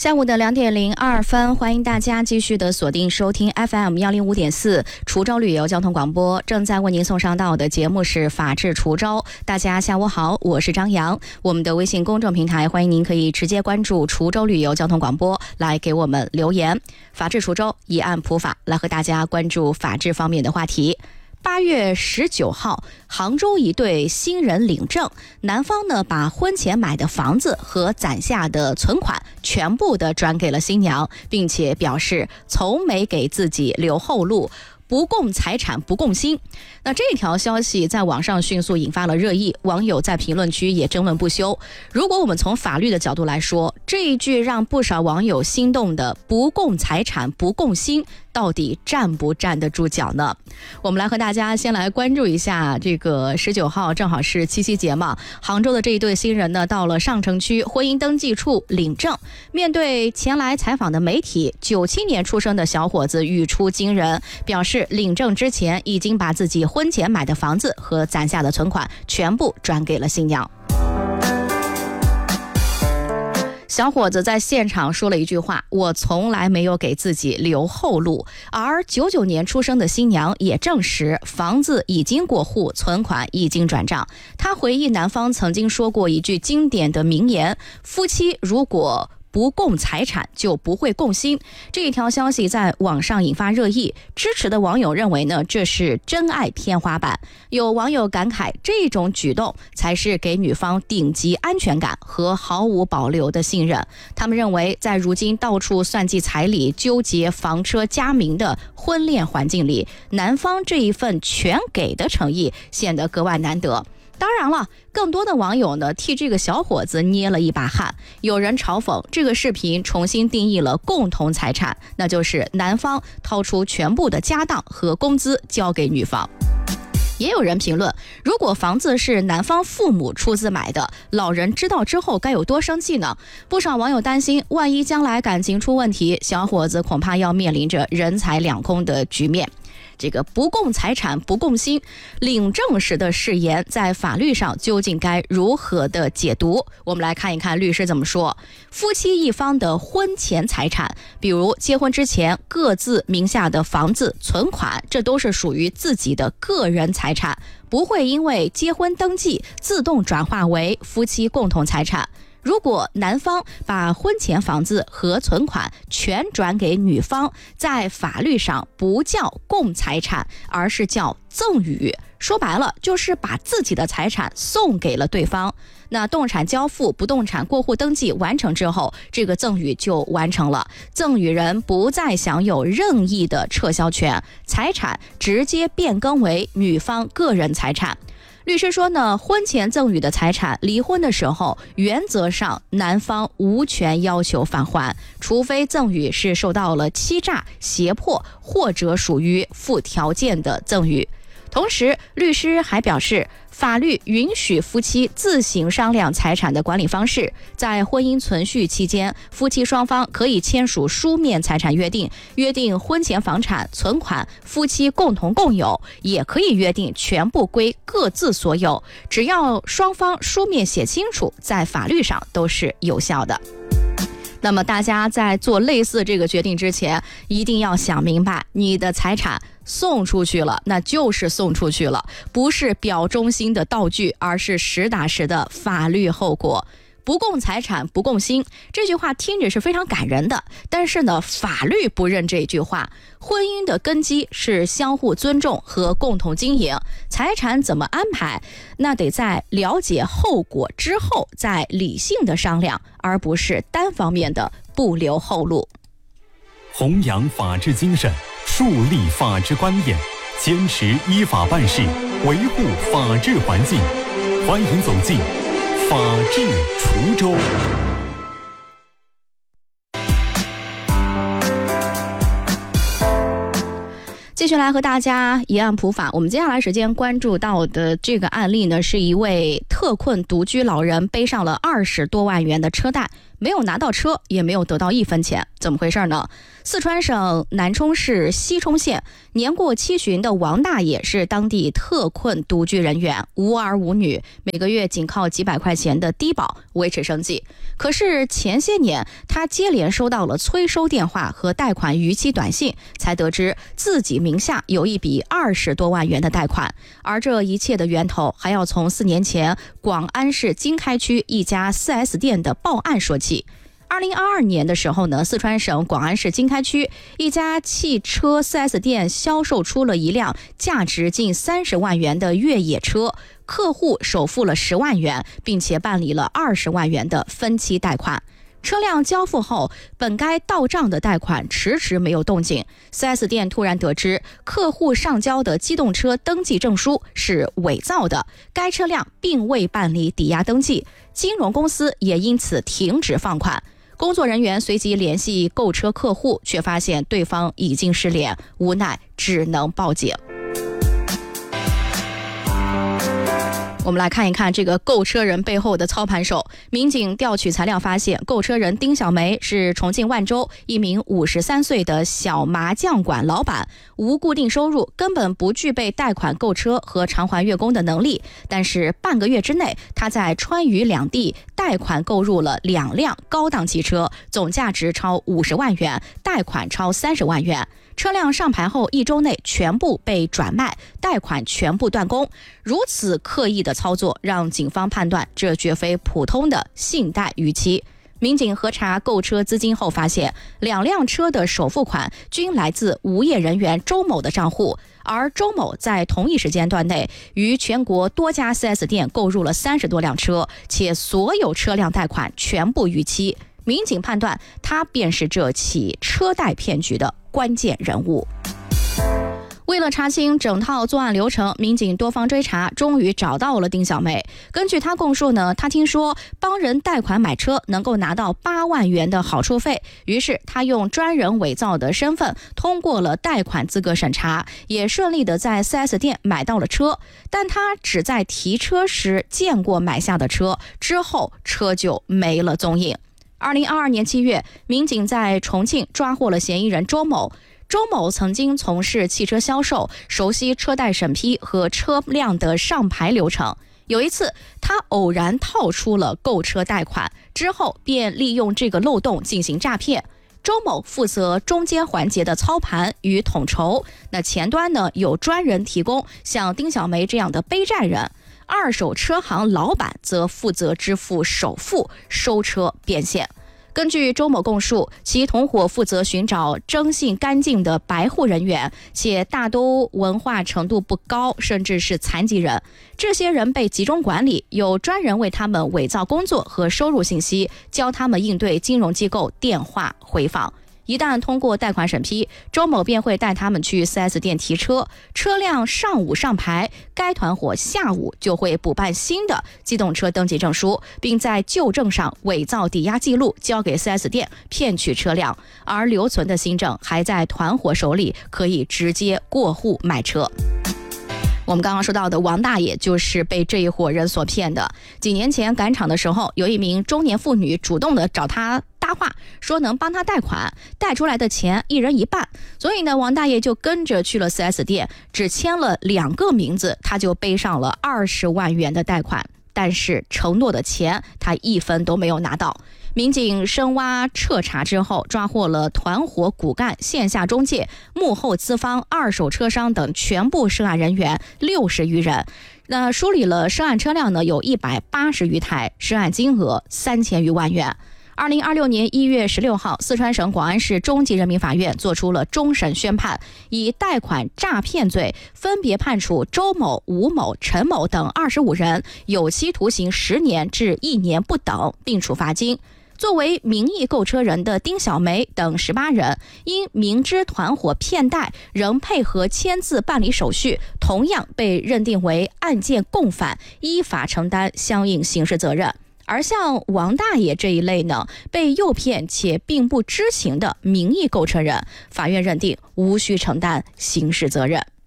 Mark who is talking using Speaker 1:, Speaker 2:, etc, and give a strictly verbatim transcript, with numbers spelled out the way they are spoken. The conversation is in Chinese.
Speaker 1: 下午的两点零二分，欢迎大家继续的锁定收听 F M 幺零五点四滁州旅游交通广播。正在为您送上到的节目是法治滁州。大家下午好，我是张扬。我们的微信公众平台，欢迎您可以直接关注滁州旅游交通广播，来给我们留言。法治滁州以案普法，来和大家关注法治方面的话题。八月十九号，杭州一对新人领证，男方呢把婚前买的房子和攒下的存款全部的转给了新娘，并且表示从没给自己留后路，不共财产不共心。那这条消息在网上迅速引发了热议，网友在评论区也争论不休。如果我们从法律的角度来说，这一句让不少网友心动的不共财产不共心到底站不站得住脚呢？我们来和大家先来关注一下这个十九号正好是七夕节嘛，杭州的这一对新人呢到了上城区婚姻登记处领证。面对前来采访的媒体，九七年出生的小伙子语出惊人，表示领证之前已经把自己婚前买的房子和攒下的存款全部转给了新娘。小伙子在现场说了一句话：我从来没有给自己留后路。而九九年出生的新娘也证实房子已经过户，存款已经转账。他回忆男方曾经说过一句经典的名言：夫妻如果不共财产就不会共心。这一条消息在网上引发热议，支持的网友认为呢，这是真爱天花板。有网友感慨，这种举动才是给女方顶级安全感和毫无保留的信任。他们认为，在如今到处算计彩礼、纠结房车佳名的婚恋环境里，男方这一份全给的诚意显得格外难得。当然了，更多的网友呢替这个小伙子捏了一把汗。有人嘲讽这个视频重新定义了共同财产，那就是男方掏出全部的家当和工资交给女方。也有人评论，如果房子是男方父母出资买的，老人知道之后该有多生气呢？不少网友担心，万一将来感情出问题，小伙子恐怕要面临着人财两空的局面。这个不共财产不共心，领证时的誓言在法律上究竟该如何的解读？我们来看一看律师怎么说。夫妻一方的婚前财产，比如结婚之前各自名下的房子、存款，这都是属于自己的个人财产，不会因为结婚登记自动转化为夫妻共同财产。如果男方把婚前房子和存款全转给女方，在法律上不叫共财产，而是叫赠与。说白了，就是把自己的财产送给了对方。那动产交付、不动产过户登记完成之后，这个赠与就完成了，赠与人不再享有任意的撤销权，财产直接变更为女方个人财产。律师说呢，婚前赠与的财产，离婚的时候原则上男方无权要求返还，除非赠与是受到了欺诈、胁迫，或者属于附条件的赠与。同时，律师还表示，法律允许夫妻自行商量财产的管理方式。在婚姻存续期间，夫妻双方可以签署书面财产约定，约定婚前房产、存款夫妻共同共有，也可以约定全部归各自所有。只要双方书面写清楚，在法律上都是有效的。那么大家在做类似这个决定之前，一定要想明白，你的财产送出去了，那就是送出去了，不是表忠心的道具，而是实打实的法律后果。不共财产不共心，这句话听着是非常感人的，但是呢，法律不认这句话。婚姻的根基是相互尊重和共同经营，财产怎么安排，那得在了解后果之后再理性的商量，而不是单方面的不留后路。
Speaker 2: 弘扬法治精神，树立法治观念，坚持依法办事，维护法治环境。欢迎走进法治滁州。
Speaker 1: 继续来和大家一案普法。我们接下来时间关注到的这个案例呢，是一位特困独居老人背上了二十多万元的车贷， 没有拿到车，也没有得到一分钱，怎么回事呢？四川省南充市西充县年过七旬的王大爷是当地特困独居人员，无儿无女，每个月仅靠几百块钱的低保维持生计。可是前些年他接连收到了催收电话和贷款逾期短信，才得知自己名下有一笔二十多万元的贷款，而这一切的源头还要从四年前广安市经开区一家 四 S 店的报案说起。二零二二年的时候呢，四川省广安市经开区一家汽车 四 S 店销售出了一辆价值近三十万元的越野车，客户首付了十万元，并且办理了二十万元的分期贷款。车辆交付后，本该到账的贷款迟迟没有动静。四 S 店突然得知客户上交的机动车登记证书是伪造的，该车辆并未办理抵押登记，金融公司也因此停止放款。工作人员随即联系购车客户，却发现对方已经失联，无奈只能报警。我们来看一看这个购车人背后的操盘手。民警调取材料发现，购车人丁小梅是重庆万州一名五十三岁的小麻将馆老板，无固定收入，根本不具备贷款购车和偿还月供的能力。但是半个月之内，他在川渝两地贷款购入了两辆高档汽车，总价值超五十万元，贷款超三十万元。车辆上牌后一周内全部被转卖，贷款全部断供。如此刻意的操作，让警方判断这绝非普通的信贷逾期。民警核查购车资金后发现，两辆车的首付款均来自无业人员周某的账户，而周某在同一时间段内于全国多家 四 S 店购入了三十多辆车，且所有车辆贷款全部逾期。民警判断他便是这起车贷骗局的关键人物。为了查清整套作案流程，民警多方追查，终于找到了丁小梅。根据她供述呢，她听说帮人贷款买车能够拿到八万元的好处费，于是她用专人伪造的身份通过了贷款资格审查，也顺利的在 四 S 店买到了车。但她只在提车时见过买下的车，之后车就没了踪影。二零二二年七月，民警在重庆抓获了嫌疑人周某。周某曾经从事汽车销售，熟悉车贷审批和车辆的上牌流程。有一次，他偶然套出了购车贷款，之后便利用这个漏洞进行诈骗。周某负责中间环节的操盘与统筹，那前端呢有专人提供，像丁小梅这样的背债人。二手车行老板则负责支付首付、收车变现。根据周某供述，其同伙负责寻找征信干净的白户人员，且大都文化程度不高，甚至是残疾人。这些人被集中管理，有专人为他们伪造工作和收入信息，教他们应对金融机构电话回访。一旦通过贷款审批，周某便会带他们去 四 S 店提车，车辆上午上牌，该团伙下午就会补办新的机动车登记证书，并在旧证上伪造抵押记录交给 四 S 店骗取车辆，而留存的新证还在团伙手里，可以直接过户买车。我们刚刚说到的王大爷就是被这一伙人所骗的。几年前赶场的时候，有一名中年妇女主动的找他搭话，说能帮他贷款，贷出来的钱一人一半。所以呢，王大爷就跟着去了 四 S 店，只签了两个名字，他就背上了二十万元的贷款。但是承诺的钱他一分都没有拿到。民警深挖彻查之后，抓获了团伙骨干、线下中介、幕后资方、二手车商等全部涉案人员六十余人。那梳理了涉案车辆呢，有一百八十余台，涉案金额三千余万元。二零二六年一月十六号，四川省广安市中级人民法院作出了终审宣判，以贷款诈骗罪分别判处周某、吴某、陈某等二十五人有期徒刑十年至一年不等，并处罚金。作为名义购车人的丁小梅等十八人，因明知团伙骗贷，仍配合签字办理手续，同样被认定为案件共犯，依法承担相应刑事责任。而像王大爷这一类呢，被诱骗且并不知情的名义购车人，法院认定无需承担刑事责任。